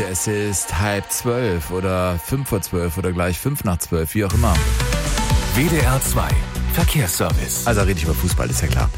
es ist 11:30 oder 11:55 oder gleich 11:55, wie auch immer. WDR 2 Verkehrsservice. Also rede ich über Fußball, ist ja klar.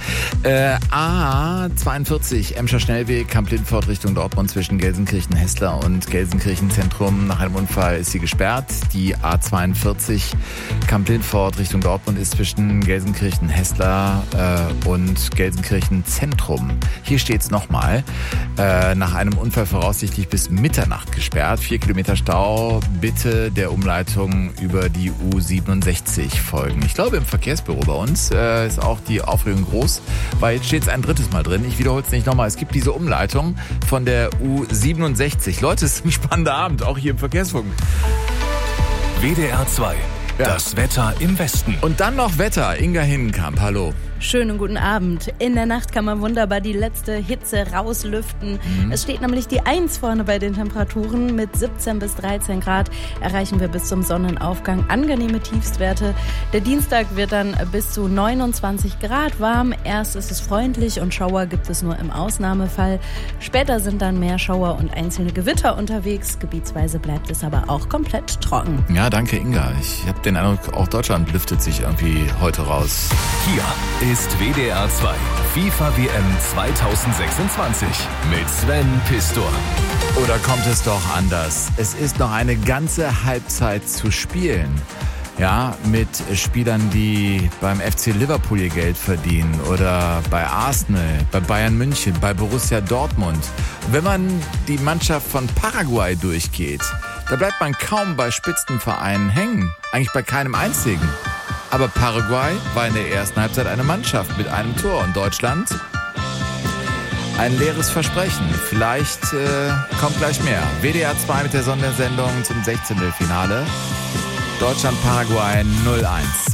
A42, Emscher Schnellweg, Kamp-Lindfort Richtung Dortmund zwischen Gelsenkirchen-Hessler und Gelsenkirchen-Zentrum. Nach einem Unfall ist sie gesperrt. Die A42, Kamp-Lindfort Richtung Dortmund ist zwischen Gelsenkirchen-Hessler und Gelsenkirchen-Zentrum. Hier steht's nochmal. Nach einem Unfall voraussichtlich bis Mitternacht gesperrt. 4 Kilometer Stau. Bitte der Umleitung über die U67 folgen. Ich glaube, im Verkehrsbüro bei uns ist auch die Aufregung groß, weil jetzt steht es ein drittes Mal drin. Ich wiederhole es nicht nochmal. Es gibt diese Umleitung von der U67. Leute, es ist ein spannender Abend, auch hier im Verkehrsfunk. WDR 2, das Wetter im Westen. Und dann noch Wetter. Inga Hinnenkamp, hallo. Schönen guten Abend. In der Nacht kann man wunderbar die letzte Hitze rauslüften. Es steht nämlich die 1 vorne bei den Temperaturen. Mit 17 bis 13 Grad erreichen wir bis zum Sonnenaufgang angenehme Tiefstwerte. Der Dienstag wird dann bis zu 29 Grad warm. Erst ist es freundlich und Schauer gibt es nur im Ausnahmefall. Später sind dann mehr Schauer und einzelne Gewitter unterwegs. Gebietsweise bleibt es aber auch komplett trocken. Ja, danke Inga. Ich habe den Eindruck, auch Deutschland lüftet sich irgendwie heute raus. Hier ist WDR 2 FIFA WM 2026 mit Sven Pistor. Oder kommt es doch anders? Es ist noch eine ganze Halbzeit zu spielen. Ja, mit Spielern, die beim FC Liverpool ihr Geld verdienen oder bei Arsenal, bei Bayern München, bei Borussia Dortmund. Und wenn man die Mannschaft von Paraguay durchgeht, da bleibt man kaum bei Spitzenvereinen hängen. Eigentlich bei keinem einzigen. Aber Paraguay war in der ersten Halbzeit eine Mannschaft mit einem Tor und Deutschland ein leeres Versprechen. Vielleicht kommt gleich mehr. WDR 2 mit der Sondersendung zum 16. Finale. Deutschland-Paraguay 0:1.